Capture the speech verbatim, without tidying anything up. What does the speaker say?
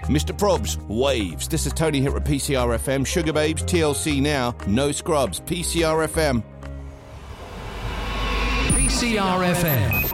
Mister Probs, Waves. This is Tony Hitler, P C R F M. Sugar Babes, T L C Now. No Scrubs, P C R F M. P C R F M.